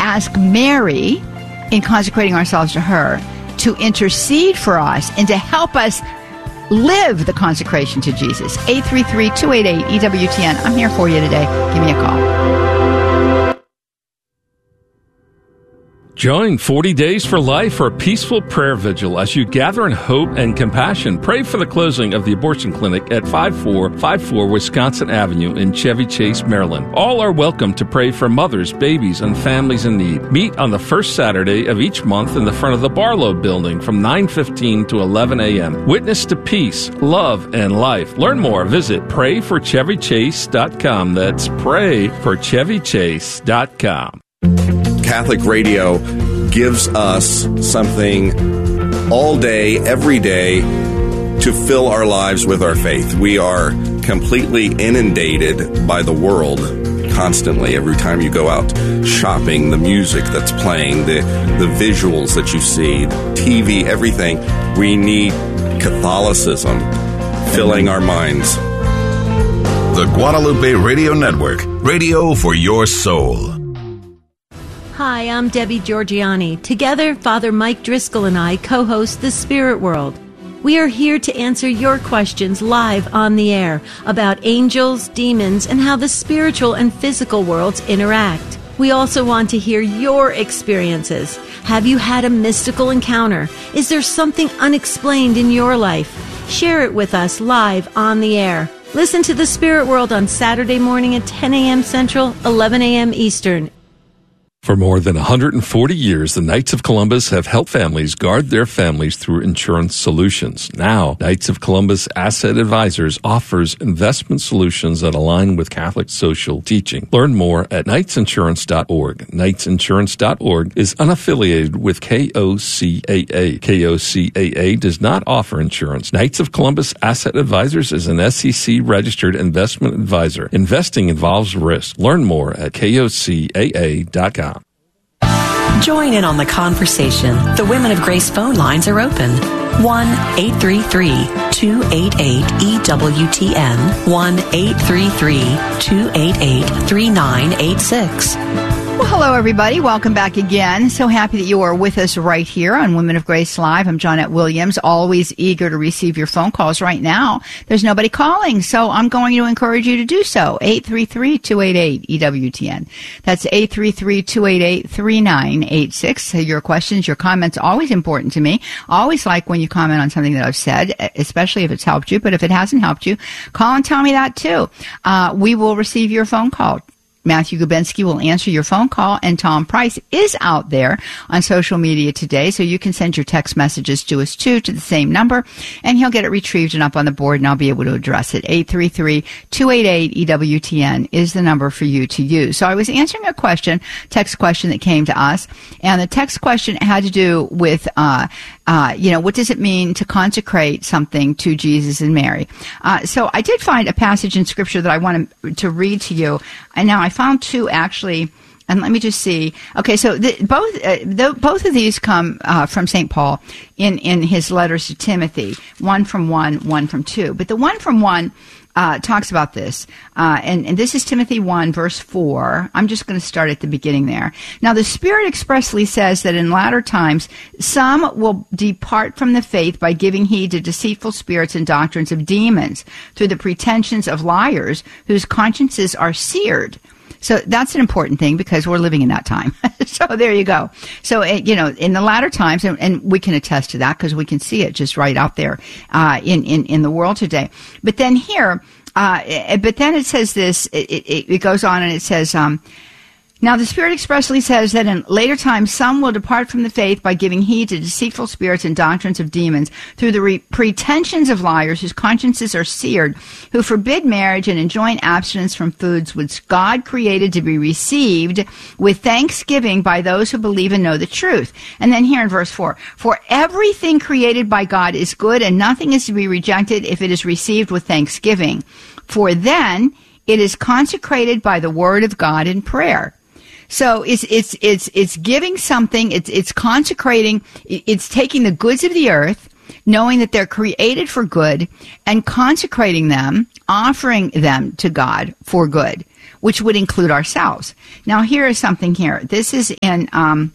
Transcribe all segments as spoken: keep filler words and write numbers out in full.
ask Mary, in consecrating ourselves to her, to intercede for us and to help us live the consecration to Jesus. eight three three, two eight eight, E W T N. I'm here for you today. Give me a call. Join forty Days for Life for a peaceful prayer vigil as you gather in hope and compassion. Pray for the closing of the abortion clinic at five four five four Wisconsin Avenue in Chevy Chase, Maryland. All are welcome to pray for mothers, babies, and families in need. Meet on the first Saturday of each month in the front of the Barlow Building from nine fifteen to eleven a.m. Witness to peace, love, and life. Learn more. Visit pray for chevy chase dot com. That's pray for chevy chase dot com. Catholic radio gives us something all day, every day, to fill our lives with our faith. We are completely inundated by the world constantly. Every time you go out shopping, the music that's playing, the, the visuals that you see, T V, everything. We need Catholicism filling our minds. The Guadalupe Radio Network, radio for your soul. Hi, I'm Debbie Georgiani. Together, Father Mike Driscoll and I co-host The Spirit World. We are here to answer your questions live on the air about angels, demons, and how the spiritual and physical worlds interact. We also want to hear your experiences. Have you had a mystical encounter? Is there something unexplained in your life? Share it with us live on the air. Listen to The Spirit World on Saturday morning at ten a.m. Central, eleven a.m. Eastern. For more than one hundred forty years, the Knights of Columbus have helped families guard their families through insurance solutions. Now, Knights of Columbus Asset Advisors offers investment solutions that align with Catholic social teaching. Learn more at knights insurance dot org. knights insurance dot org is unaffiliated with K O C A A. K O C A A does not offer insurance. Knights of Columbus Asset Advisors is an S E C-registered investment advisor. Investing involves risk. Learn more at K O C A A dot com. Join in on the conversation. The Women of Grace phone lines are open. one eight three three, two eight eight, E W T N. one eight three three, two eight eight, three nine eight six. Well, hello, everybody. Welcome back again. So happy that you are with us right here on Women of Grace Live. I'm Johnette Williams, always eager to receive your phone calls. Right now, there's nobody calling, so I'm going to encourage you to do so. eight three three, two eight eight, E W T N. That's eight three three, two eight eight, three nine eight six. Your questions, your comments, always important to me. Always like when you comment on something that I've said, especially if it's helped you. But if it hasn't helped you, call and tell me that, too. Uh, we will receive your phone call. Matthew Gubensky will answer your phone call, and Tom Price is out there on social media today, so you can send your text messages to us, too, to the same number, and he'll get it retrieved and up on the board, and I'll be able to address it. eight three three, two eight eight, E W T N is the number for you to use. So I was answering a question, text question that came to us, and the text question had to do with, uh, uh, you know, what does it mean to consecrate something to Jesus and Mary? Uh, so I did find a passage in Scripture that I want to, to read to you, and now I found two actually, and let me just see. Okay, so the, both uh, the, both of these come uh, from Saint Paul in, in his letters to Timothy, one from one, one from two. But the one from one uh, talks about this, uh, and, and this is Timothy one, verse four. I'm just going to start at the beginning there. Now, the Spirit expressly says that in latter times some will depart from the faith by giving heed to deceitful spirits and doctrines of demons, through the pretensions of liars whose consciences are seared. So that's an important thing because we're living in that time. So there you go. So, uh, you know, in the latter times, and, and we can attest to that because we can see it just right out there uh, in, in, in the world today. But then here, uh, but then it says this, it, it, it goes on and it says, um, now the Spirit expressly says that in later times some will depart from the faith by giving heed to deceitful spirits and doctrines of demons, through the re- pretensions of liars whose consciences are seared, who forbid marriage and enjoin abstinence from foods which God created to be received with thanksgiving by those who believe and know the truth. And then here in verse four, for everything created by God is good, and nothing is to be rejected if it is received with thanksgiving. For then it is consecrated by the word of God in prayer. So it's it's it's it's giving something. It's it's consecrating. It's taking the goods of the earth, knowing that they're created for good, and consecrating them, offering them to God for good. which would include ourselves. Now, here is something here. This is in um,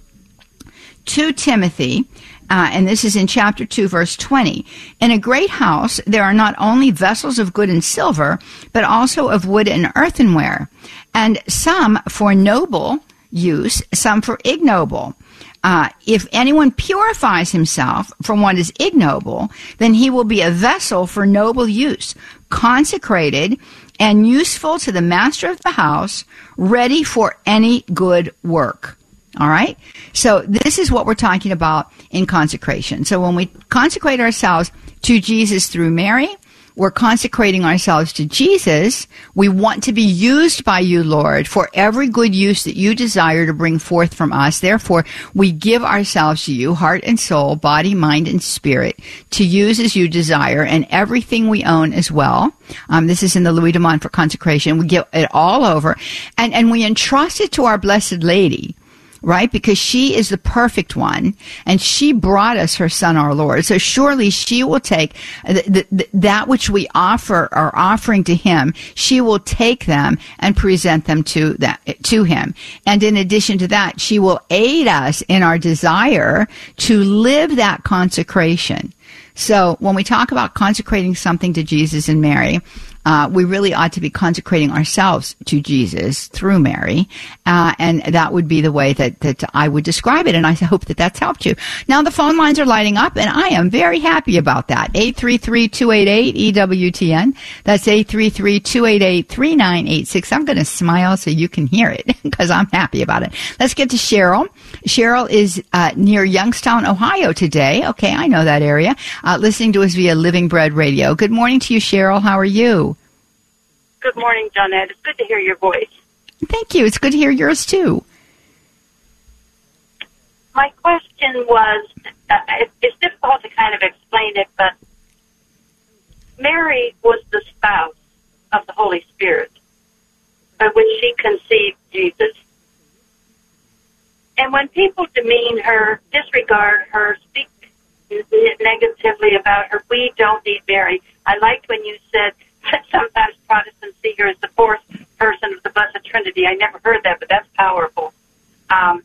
Second Timothy, uh, and this is in chapter two, verse twenty. In a great house, there are not only vessels of good and silver, but also of wood and earthenware, and some for noble use, some for ignoble. Uh, if anyone purifies himself from what is ignoble, then he will be a vessel for noble use, consecrated and useful to the master of the house, ready for any good work. All right? So this is what we're talking about in consecration. So when we consecrate ourselves to Jesus through Mary, we're consecrating ourselves to Jesus. We want to be used by you, Lord, for every good use that you desire to bring forth from us. Therefore, we give ourselves to you, heart and soul, body, mind, and spirit, to use as you desire, and everything we own as well. Um, this is in the Louis de Montfort consecration. We give it all over, and, and we entrust it to our Blessed Lady, right? Because she is the perfect one, and she brought us her Son, our Lord. So surely she will take th- th- that which we offer, our offering to him, she will take them and present them to that, to him. And in addition to that, she will aid us in our desire to live that consecration. So when we talk about consecrating something to Jesus and Mary, Uh, we really ought to be consecrating ourselves to Jesus through Mary, uh, and that would be the way that, that I would describe it, and I hope that that's helped you. Now, the phone lines are lighting up, and I am very happy about that. eight three three, two eight eight, E W T N. That's eight three three, two eight eight, three nine eight six. I'm going to smile so you can hear it, because I'm happy about it. Let's get to Cheryl. Cheryl is uh, near Youngstown, Ohio today. Okay, I know that area. Uh, listening to us via Living Bread Radio. Good morning to you, Cheryl. How are you? Good morning, Johnette. It's good to hear your voice. Thank you. It's good to hear yours, too. My question was, uh, it, it's difficult to kind of explain it, but Mary was the spouse of the Holy Spirit, by which she conceived Jesus. And when people demean her, disregard her, speak negatively about her, we don't need Mary. I liked when you said that sometimes Protestants see her as the fourth person of the Blessed Trinity. I never heard that, but that's powerful. Um,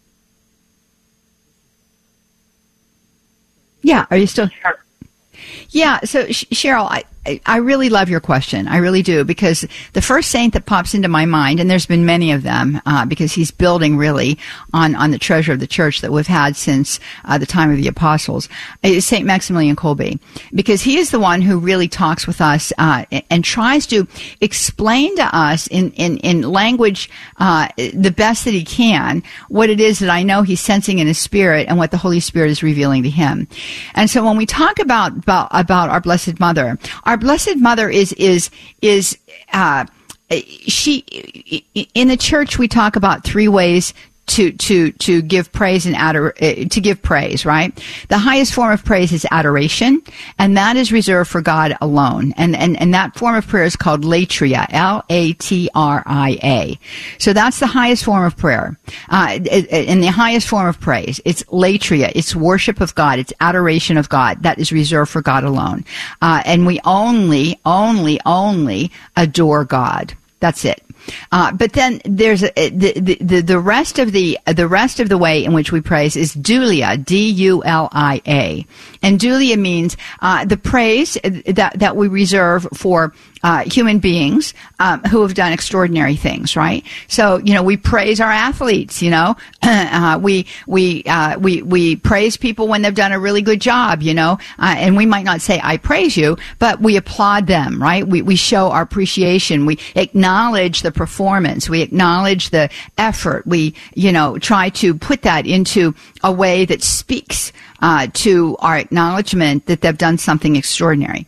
yeah, are you still... her. Yeah, so Cheryl, I, I really love your question. I really do, because the first saint that pops into my mind, and there's been many of them, uh, because he's building really on, on the treasure of the church that we've had since uh, the time of the apostles, is Saint Maximilian Kolbe, because he is the one who really talks with us uh, and tries to explain to us in, in, in language uh, the best that he can what it is that I know he's sensing in his spirit and what the Holy Spirit is revealing to him. And so when we talk about, about, about our Blessed Mother, our Blessed Mother is is is uh, she in the church. We talk about three ways to to to give praise and ador- uh, to give praise, right? The highest form of praise is adoration, and that is reserved for God alone. And and and that form of prayer is called latria, L A T R I A. So that's the highest form of prayer, uh, and the highest form of praise. It's latria. It's worship of God. It's adoration of God. That is reserved for God alone. Uh, and we only, only, only adore God. That's it. Uh, but then there's a, the, the the rest of the the rest of the way in which we praise is dulia, D U L I A, and dulia means uh, the praise that that we reserve for uh, human beings um, who have done extraordinary things. Right? So you know we praise our athletes. You know uh, we we uh, we we praise people when they've done a really good job. You know, uh, and we might not say I praise you, but we applaud them. Right? We we show our appreciation. We acknowledge the performance. We acknowledge the effort. We, you know, try to put that into a way that speaks uh, to our acknowledgement that they've done something extraordinary.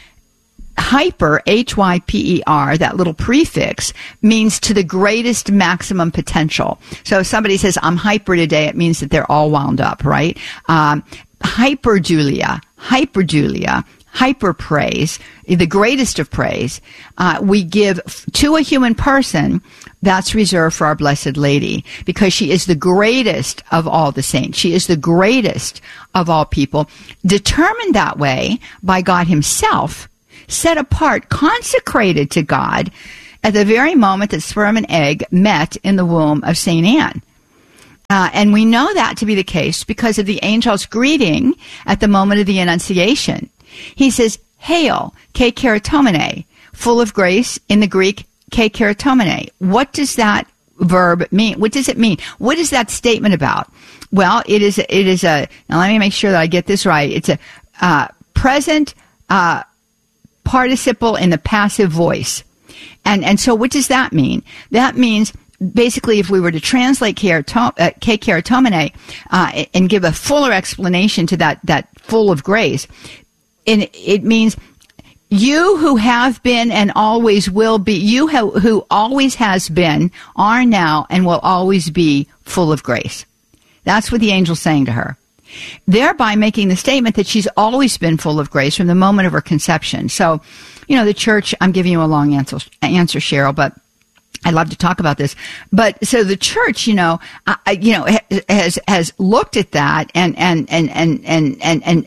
Hyper, H Y P E R, that little prefix, means to the greatest maximum potential. So if somebody says, I'm hyper today, it means that they're all wound up, right? Um, hyperdulia, hyperdulia, hyper praise, the greatest of praise, uh, we give to a human person. That's reserved for our Blessed Lady, because she is the greatest of all the saints. She is the greatest of all people, determined that way by God himself, set apart, consecrated to God, at the very moment that sperm and egg met in the womb of Saint Anne. Uh, and we know that to be the case because of the angel's greeting at the moment of the Annunciation. He says, "Hail, K keratomene," full of grace, in the Greek, K keratomene. What does that verb mean? What does it mean? What is that statement about? Well, it is, it is a, now let me make sure that I get this right. It's a uh, present uh, participle in the passive voice. And, and so what does that mean? That means basically, if we were to translate K keratomene uh, and give a fuller explanation to that, that full of grace, and it means you who have been and always will be, you who, who always has been, are now, and will always be full of grace. That's what the angel's saying to her, thereby making the statement that she's always been full of grace from the moment of her conception. So, you know, the church, I'm giving you a long answer, answer Cheryl, but I'd love to talk about this. But so the church, you know, uh, you know, has has looked at that and and and and and and and,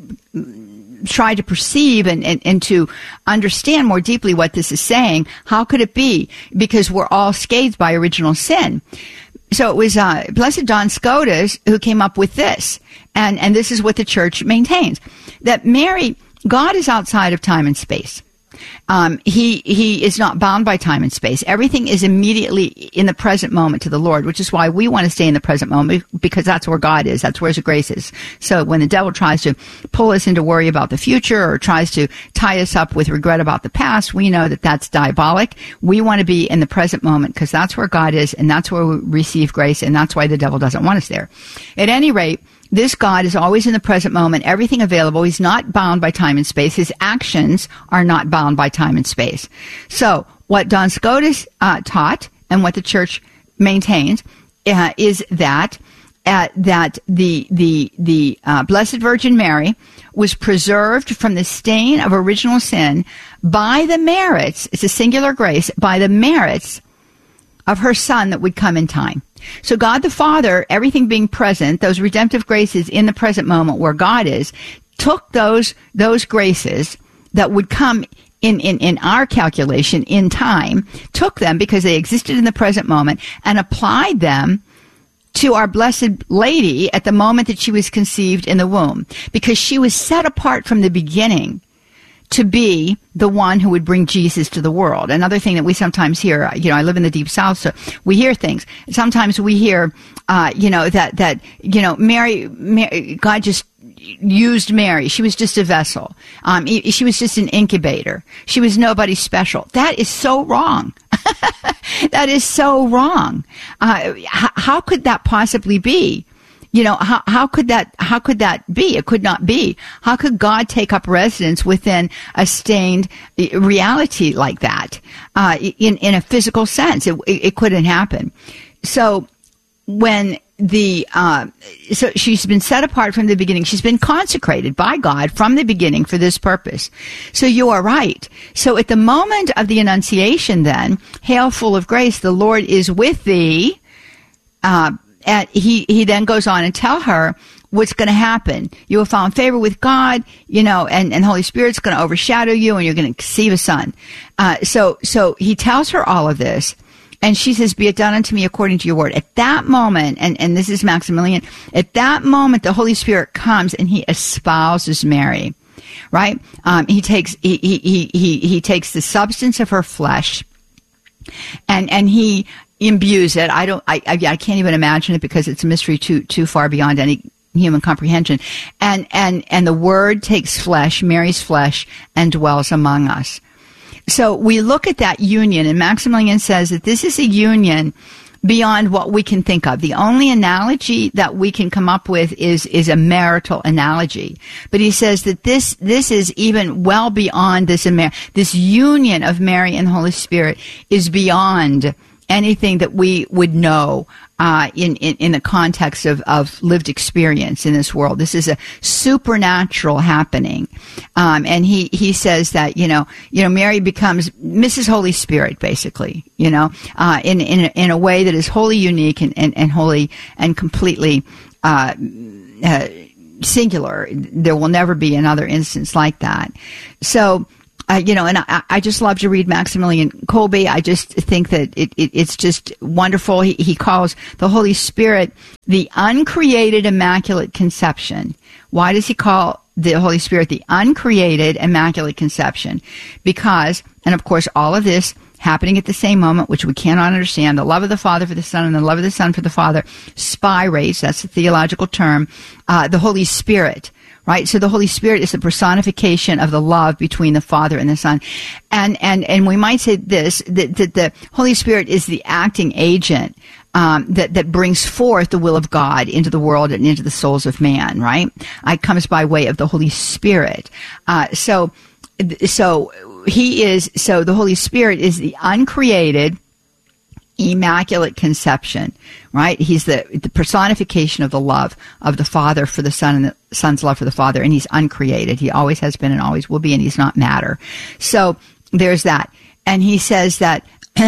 and tried to perceive and, and and to understand more deeply what this is saying. How could it be? Because we're all scathed by original sin. So it was uh, Blessed Duns Scotus who came up with this, and and this is what the church maintains: that Mary, God is outside of time and space. Um, he he is not bound by time and space. Everything is immediately in the present moment to the Lord, which is why we want to stay in the present moment, because that's where God is. That's where His grace is. So when the devil tries to pull us into worry about the future or tries to tie us up with regret about the past, we know that that's diabolic. We want to be in the present moment because that's where God is, and that's where we receive grace, and that's why the devil doesn't want us there. At any rate, this God is always in the present moment, everything available. He's not bound by time and space. His actions are not bound by time and space. So what Duns Scotus uh, taught and what the church maintains uh, is that uh, that the the the uh, Blessed Virgin Mary was preserved from the stain of original sin by the merits, it's a singular grace, by the merits of her Son that would come in time. So God the Father, everything being present, those redemptive graces in the present moment where God is, took those those graces that would come in, in, in our calculation in time, took them because they existed in the present moment, and applied them to our Blessed Lady at the moment that she was conceived in the womb, because she was set apart from the beginning to be the one who would bring Jesus to the world. Another thing that we sometimes hear, you know, I live in the Deep South, so we hear things. Sometimes we hear, uh, you know, that, that, you know, Mary, Mary, God just used Mary. She was just a vessel. Um, she was just an incubator. She was nobody special. That is so wrong. That is so wrong. Uh, how, how could that possibly be? You know, how, how could that, how could that be? It could not be. How could God take up residence within a stained reality like that? Uh, in, in a physical sense, it, it couldn't happen. So when the, uh, so she's been set apart from the beginning. She's been consecrated by God from the beginning for this purpose. So you are right. So at the moment of the Annunciation then, hail full of grace, the Lord is with thee, uh, And he, he then goes on and tell her what's going to happen. You will find favor with God, you know, and, and Holy Spirit's going to overshadow you, and you're going to conceive a son. Uh, so, so he tells her all of this, and she says, be it done unto me according to your word. At that moment, and, and this is Maximilian, at that moment, the Holy Spirit comes and he espouses Mary, right? Um, he takes, he, he, he, he, he takes the substance of her flesh, and, and he imbues it. I don't, I, I, I can't even imagine it because it's a mystery too, too far beyond any human comprehension. And, and, and the Word takes flesh, Mary's flesh, and dwells among us. So we look at that union, and Maximilian says that this is a union beyond what we can think of. The only analogy that we can come up with is, is a marital analogy. But he says that this, this is even well beyond this, this union of Mary and the Holy Spirit is beyond anything that we would know uh, in, in, in the context of, of lived experience in this world. This is a supernatural happening. Um, and he, he says that, you know, you know, Mary becomes Missus Holy Spirit, basically, you know, uh, in, in, a, in a way that is wholly unique and, and, and wholly and completely uh, uh, singular. There will never be another instance like that. So, Uh, you know, and I, I just love to read Maximilian Kolbe. I just think that it, it, it's just wonderful. He, he calls the Holy Spirit the uncreated Immaculate Conception. Why does he call the Holy Spirit the uncreated Immaculate Conception? Because, and of course, all of this happening at the same moment, which we cannot understand, the love of the Father for the Son and the love of the Son for the Father, spirates, that's the theological term, uh, the Holy Spirit. Right? So the Holy Spirit is the personification of the love between the Father and the Son. And, and, and we might say this, that, that the Holy Spirit is the acting agent, um, that, that brings forth the will of God into the world and into the souls of man, right? It comes by way of the Holy Spirit. Uh, so, so he is, so the Holy Spirit is the uncreated, Immaculate Conception, right? He's the, the personification of the love of the Father for the Son and the Son's love for the Father, and he's uncreated. He always has been and always will be, and he's not matter. So there's that. And he says that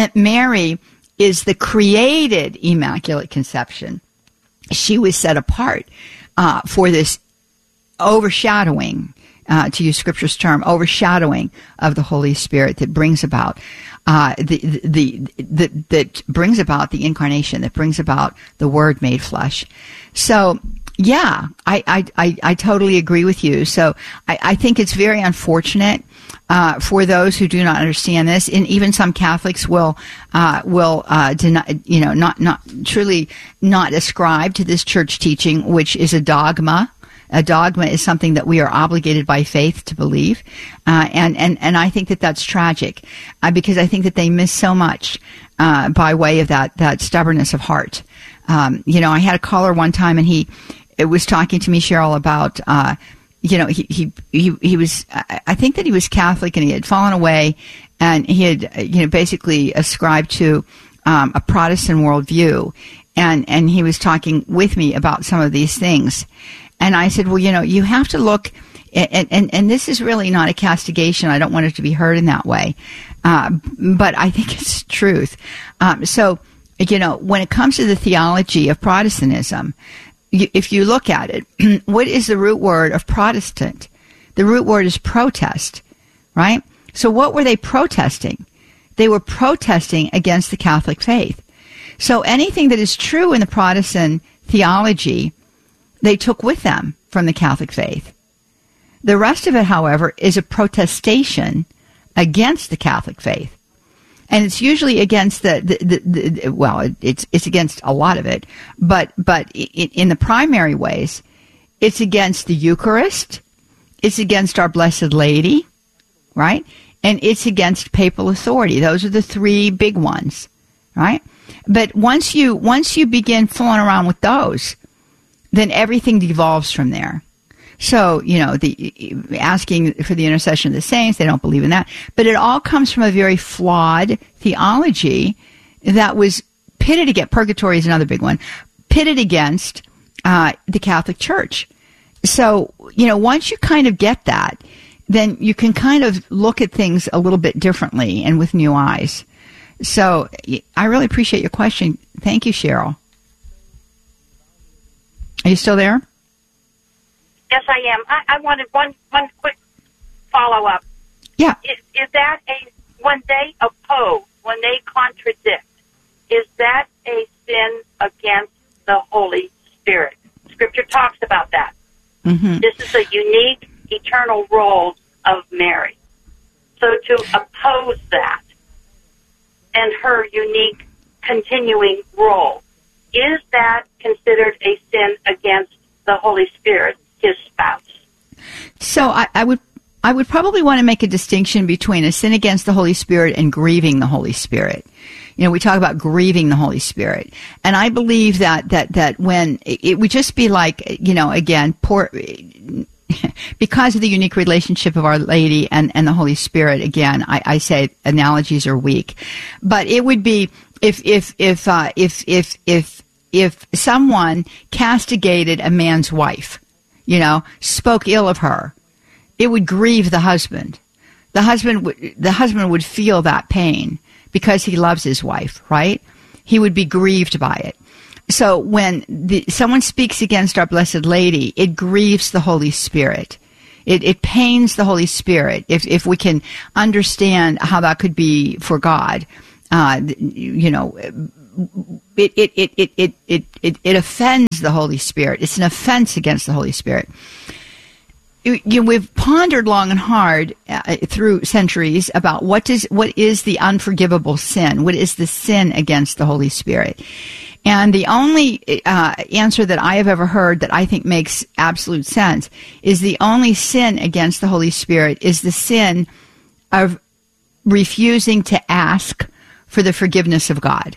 Mary is the created Immaculate Conception. She was set apart uh, for this overshadowing, uh, to use Scripture's term, overshadowing of the Holy Spirit that brings about Uh, the, the, the, that brings about the incarnation, that brings about the Word made flesh. So, yeah, I, I, I, I totally agree with you. So I, I think it's very unfortunate, uh, for those who do not understand this, and even some Catholics will, uh, will, uh, deny, you know, not, not, truly not ascribe to this church teaching, which is a dogma. A dogma is something that we are obligated by faith to believe, uh, and and and I think that that's tragic, uh, because I think that they miss so much uh, by way of that that stubbornness of heart. Um, you know, I had a caller one time, and he it was talking to me, Cheryl, about uh, you know he he he, he was I think that he was Catholic, and he had fallen away, and he had you know basically ascribed to um, a Protestant worldview, and and he was talking with me about some of these things. And I said, well, you know, you have to look, and, and, and this is really not a castigation. I don't want it to be heard in that way. Uh, but I think it's truth. Um, so, you know, when it comes to the theology of Protestantism, you, if you look at it, what is the root word of Protestant? The root word is protest, right? So what were they protesting? They were protesting against the Catholic faith. So anything that is true in the Protestant theology, they took with them from the Catholic faith. The rest of it, however, is a protestation against the Catholic faith. And it's usually against the, the, the, the well, it, it's it's against a lot of it, but but it, in the primary ways, it's against the Eucharist, it's against our Blessed Lady, right? And it's against papal authority. Those are the three big ones, right? But once you once you begin fooling around with those, then everything devolves from there. So, you know, the asking for the intercession of the saints, they don't believe in that. But it all comes from a very flawed theology that was pitted against, purgatory is another big one, pitted against uh, the Catholic Church. So, you know, once you kind of get that, then you can kind of look at things a little bit differently and with new eyes. So I really appreciate your question. Thank you, Cheryl. Are you still there? Yes, I am. I, I wanted one one quick follow-up. Yeah. Is, is that a, when they oppose, when they contradict, is that a sin against the Holy Spirit? Scripture talks about that. Mm-hmm. This is a unique, eternal role of Mary. So to oppose that and her unique, continuing role, is that considered a sin against the Holy Spirit, his spouse? So I, I would I would probably want to make a distinction between a sin against the Holy Spirit and grieving the Holy Spirit. You know, we talk about grieving the Holy Spirit. And I believe that that, that when it, it would just be like, you know, again, poor, because of the unique relationship of Our Lady and, and the Holy Spirit, again, I, I say analogies are weak. But it would be if if if uh, if if if if someone castigated a man's wife, you know, spoke ill of her, it would grieve the husband. The husband would, the husband would feel that pain because he loves his wife, right? He would be grieved by it. So when the, someone speaks against Our Blessed Lady, it grieves the Holy Spirit. It, it pains the Holy Spirit if if we can understand how that could be for God. Uh, you know, it it it it it it it, it offends the Holy Spirit. It's an offense against the Holy Spirit. You know, we've pondered long and hard uh, through centuries about what does what is the unforgivable sin? What is the sin against the Holy Spirit? And the only uh, answer that I have ever heard that I think makes absolute sense is the only sin against the Holy Spirit is the sin of refusing to ask for the forgiveness of God.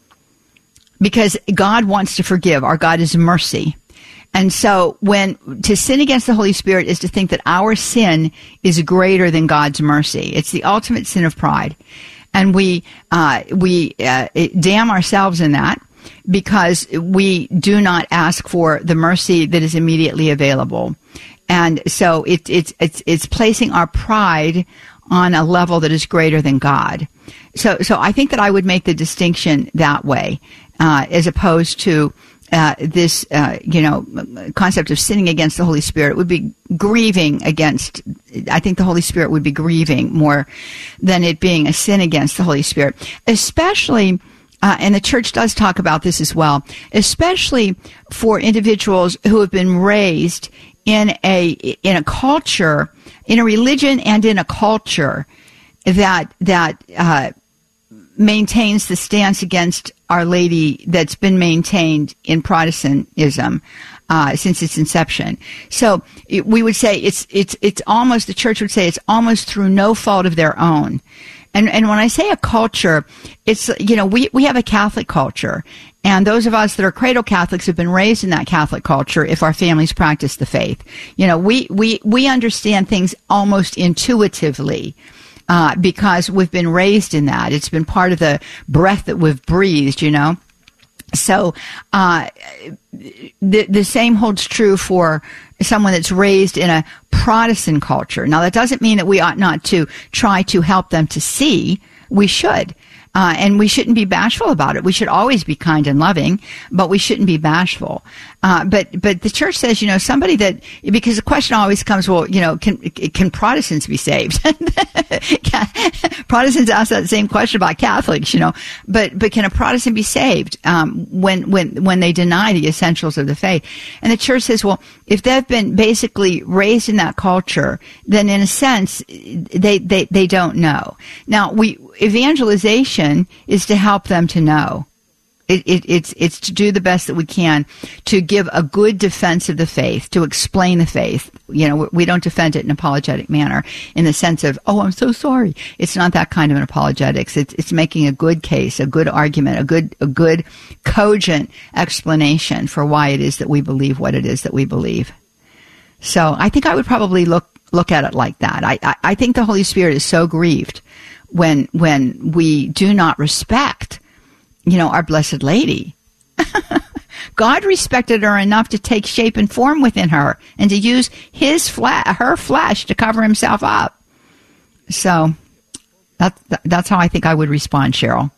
Because God wants to forgive. Our God is mercy. And so when to sin against the Holy Spirit is to think that our sin is greater than God's mercy. It's the ultimate sin of pride. And we uh, we uh, damn ourselves in that, because we do not ask for the mercy that is immediately available. And so it, it's, it's, it's placing our pride on a level that is greater than God. So, so I think that I would make the distinction that way, uh, as opposed to, uh, this, uh, you know, concept of sinning against the Holy Spirit would be grieving against, I think the Holy Spirit would be grieving more than it being a sin against the Holy Spirit, especially Uh, and the church does talk about this as well, especially for individuals who have been raised in a in a culture, in a religion, and in a culture that that uh, maintains the stance against Our Lady that's been maintained in Protestantism uh, since its inception. So it, we would say it's it's it's almost the church would say it's almost through no fault of their own. And and when I say a culture, it's, you know, we, we have a Catholic culture. And those of us that are cradle Catholics have been raised in that Catholic culture if our families practice the faith. You know, we, we, we understand things almost intuitively uh, because we've been raised in that. It's been part of the breath that we've breathed, you know. So uh, the, the same holds true for someone that's raised in a Protestant culture. Now, that doesn't mean that we ought not to try to help them to see. We should. Uh, and we shouldn't be bashful about it. We should always be kind and loving, but we shouldn't be bashful. Uh, but, but the church says, you know, somebody that, because the question always comes, well, you know, can, can Protestants be saved? Protestants ask that same question about Catholics, you know, but, but can a Protestant be saved, um, when, when, when they deny the essentials of the faith? And the church says, well, if they've been basically raised in that culture, then in a sense, they, they, they don't know. Now, we, evangelization is to help them to know. It, it, it's it's to do the best that we can to give a good defense of the faith, to explain the faith. You know, we don't defend it in an apologetic manner in the sense of, oh, I'm so sorry. It's not that kind of an apologetics. It's it's making a good case, a good argument, a good a good cogent explanation for why it is that we believe what it is that we believe. So I think I would probably look look at it like that. I I, I think the Holy Spirit is so grieved when when we do not respect, you know, our Blessed Lady. God respected her enough to take shape and form within her and to use his fla- her flesh to cover himself up. So that, that's how I think I would respond, Cheryl.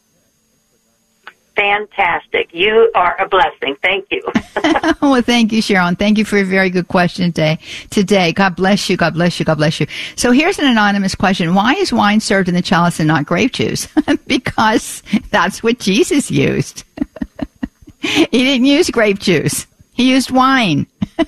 Fantastic. You are a blessing. Thank you. Well, thank you, Sharon. Thank you for a very good question today. Today, God bless you. God bless you. God bless you. So here's an anonymous question. Why is wine served in the chalice and not grape juice? Because that's what Jesus used. He didn't use grape juice. He used wine.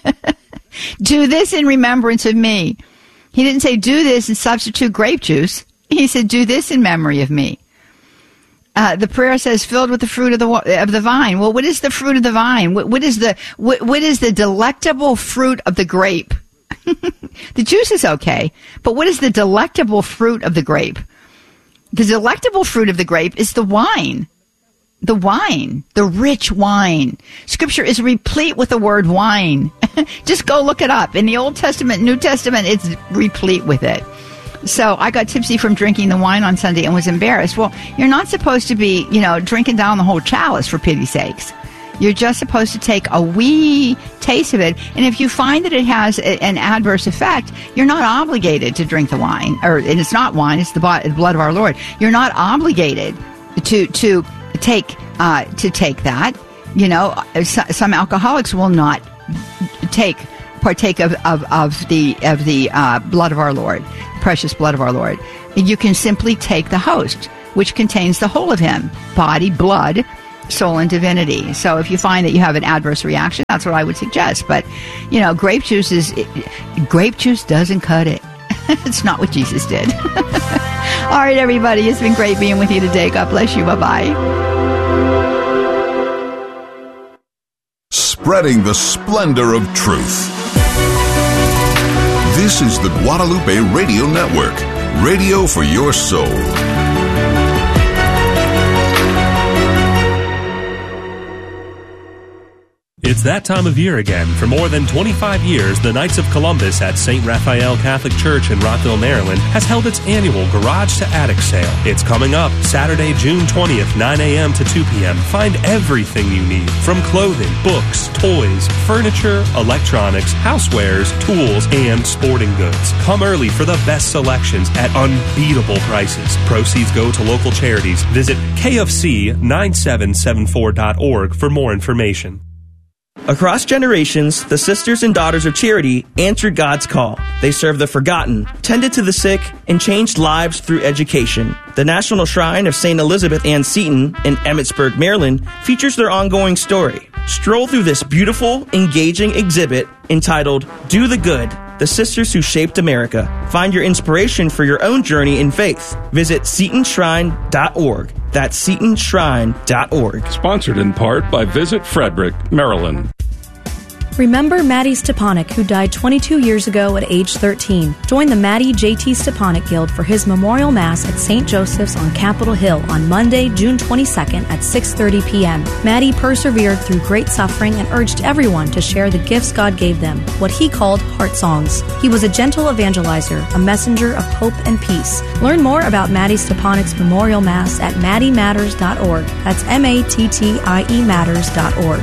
Do this in remembrance of me. He didn't say do this and substitute grape juice. He said do this in memory of me. Uh, the prayer says, filled with the fruit of the of the vine. Well, what is the fruit of the vine? What, what is the what, what is the delectable fruit of the grape? The juice is okay, but what is the delectable fruit of the grape? The delectable fruit of the grape is the wine. The wine, the rich wine. Scripture is replete with the word wine. Just go look it up. In the Old Testament, New Testament, it's replete with it. So I got tipsy from drinking the wine on Sunday and was embarrassed. Well, you're not supposed to be, you know, drinking down the whole chalice, for pity's sakes. You're just supposed to take a wee taste of it. And if you find that it has a, an adverse effect, you're not obligated to drink the wine. Or, and it's not wine, it's the blood of our Lord. You're not obligated to to take uh, to take that. You know, some alcoholics will not take partake of, of, of the of the uh, blood of our Lord, precious blood of our Lord, you can simply take the host, which contains the whole of him, body, blood, soul, and divinity. So if you find that you have an adverse reaction, that's what I would suggest. But, you know, grape juice is, grape juice doesn't cut it. It's not what Jesus did. All right, everybody, it's been great being with you today. God bless you. Bye-bye. Spreading the splendor of truth. This is the Guadalupe Radio Network, radio for your soul. It's that time of year again. For more than twenty-five years, the Knights of Columbus at Saint Raphael Catholic Church in Rockville, Maryland, has held its annual Garage to Attic sale. It's coming up Saturday, June twentieth, nine a.m. to two p.m. Find everything you need, from clothing, books, toys, furniture, electronics, housewares, tools, and sporting goods. Come early for the best selections at unbeatable prices. Proceeds go to local charities. Visit K F C nine seven seven four dot org for more information. Across generations, the Sisters and Daughters of Charity answered God's call. They served the forgotten, tended to the sick, and changed lives through education. The National Shrine of Saint Elizabeth Ann Seton in Emmitsburg, Maryland, features their ongoing story. Stroll through this beautiful, engaging exhibit entitled Do the Good, The Sisters Who Shaped America. Find your inspiration for your own journey in faith. Visit seton shrine dot org. That's seton shrine dot org. Sponsored in part by Visit Frederick, Maryland. Remember Maddie Stepanek, who died twenty-two years ago at age thirteen. Join the Maddie J T Stepanek Guild for his memorial mass at Saint Joseph's on Capitol Hill on Monday, June twenty-second at six thirty p.m. Maddie persevered through great suffering and urged everyone to share the gifts God gave them, what he called heart songs. He was a gentle evangelizer, a messenger of hope and peace. Learn more about Maddie Stepanek's memorial mass at maddie matters dot org. That's M A T T I E matters dot org.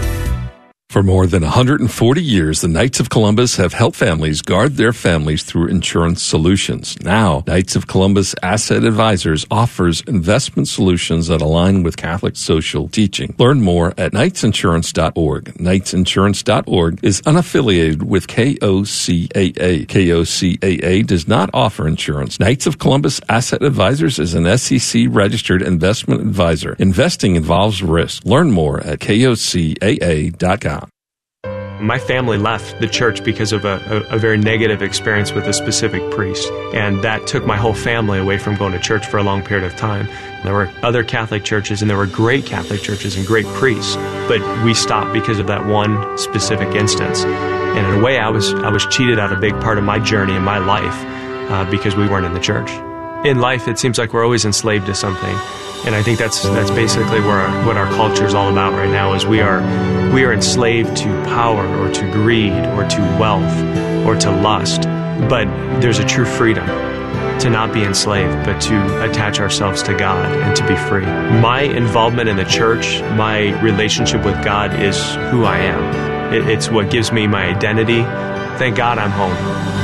For more than one hundred forty years, the Knights of Columbus have helped families guard their families through insurance solutions. Now, Knights of Columbus Asset Advisors offers investment solutions that align with Catholic social teaching. Learn more at knights insurance dot org. knights insurance dot org is unaffiliated with K O C A A. K O C A A does not offer insurance. Knights of Columbus Asset Advisors is an S E C-registered investment advisor. Investing involves risk. Learn more at K O C A A dot com. My family left the church because of a, a, a very negative experience with a specific priest, and that took my whole family away from going to church for a long period of time. There were other Catholic churches, and there were great Catholic churches and great priests, but we stopped because of that one specific instance. And in a way, I was I was cheated out of a big part of my journey in my life uh, because we weren't in the church. In life, it seems like we're always enslaved to something. And I think that's that's basically where our, what our culture is all about right now. Is we are we are enslaved to power or to greed or to wealth or to lust. But there's a true freedom to not be enslaved, but to attach ourselves to God and to be free. My involvement in the church, my relationship with God, is who I am. It, it's what gives me my identity. Thank God I'm home.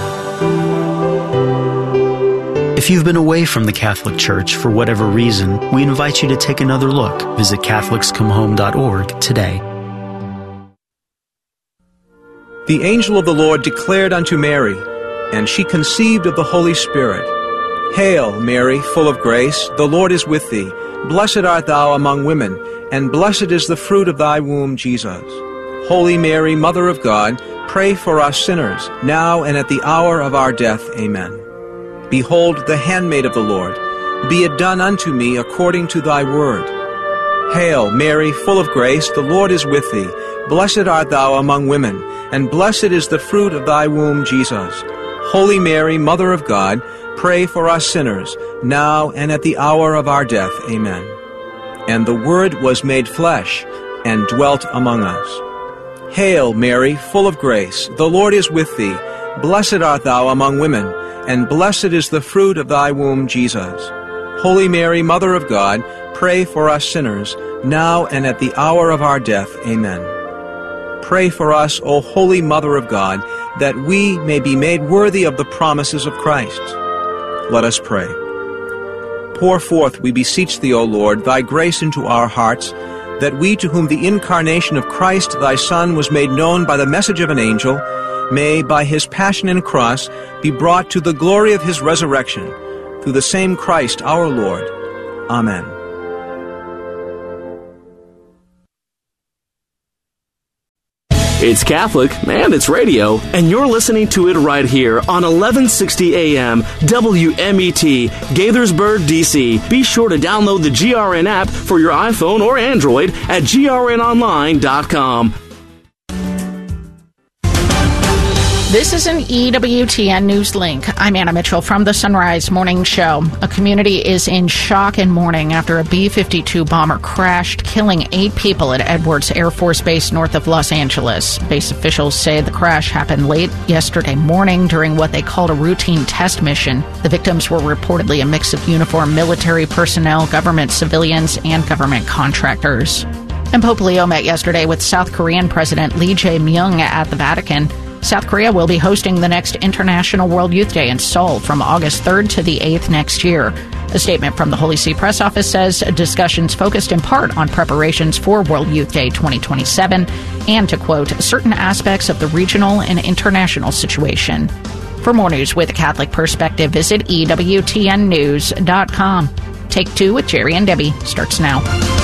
If you've been away from the Catholic Church for whatever reason, we invite you to take another look. Visit catholics come home dot org today. The angel of the Lord declared unto Mary, and she conceived of the Holy Spirit. Hail, Mary, full of grace, the Lord is with thee. Blessed art thou among women, and blessed is the fruit of thy womb, Jesus. Holy Mary, Mother of God, pray for us sinners, now and at the hour of our death. Amen. Behold, the handmaid of the Lord. Be it done unto me according to thy word. Hail, Mary, full of grace, the Lord is with thee. Blessed art thou among women, and blessed is the fruit of thy womb, Jesus. Holy Mary, Mother of God, pray for us sinners, now and at the hour of our death. Amen. And the Word was made flesh, and dwelt among us. Hail, Mary, full of grace, the Lord is with thee. Blessed art thou among women, and blessed is the fruit of thy womb, Jesus. Holy Mary, Mother of God, pray for us sinners, now and at the hour of our death. Amen. Pray for us, O Holy Mother of God, that we may be made worthy of the promises of Christ. Let us pray. Pour forth, we beseech thee, O Lord, thy grace into our hearts, that we to whom the incarnation of Christ thy Son was made known by the message of an angel, may, by his passion and cross, be brought to the glory of his resurrection, through the same Christ our Lord. Amen. It's Catholic, and it's radio, and you're listening to it right here on eleven sixty A M W M E T, Gaithersburg, D C. Be sure to download the G R N app for your iPhone or Android at G R N online dot com. This is an E W T N News Link. I'm Anna Mitchell from the Sunrise Morning Show. A community is in shock and mourning after a B fifty-two bomber crashed, killing eight people at Edwards Air Force Base north of Los Angeles. Base officials say the crash happened late yesterday morning during what they called a routine test mission. The victims were reportedly a mix of uniformed military personnel, government civilians, and government contractors. And Pope Leo met yesterday with South Korean President Lee Jae-myung at the Vatican. South Korea will be hosting the next International World Youth Day in Seoul from August third to the eighth next year. A statement from the Holy See Press Office says discussions focused in part on preparations for World Youth Day twenty twenty-seven and, to quote, certain aspects of the regional and international situation. For more news with a Catholic perspective, visit E W T N news dot com. Take Two with Jerry and Debbie starts now.